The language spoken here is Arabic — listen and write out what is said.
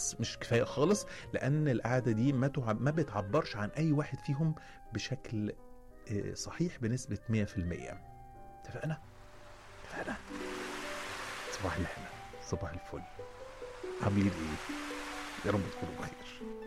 مش كفاية خالص، لأن القعدة دي ما بتعبّرش عن أي واحد فيهم بشكل صحيح بنسبة 100%. اتفقنا؟ اتفقنا. صباح الهنا، صباح الفل، عاملين إيه؟ يا رب تكونوا بخير.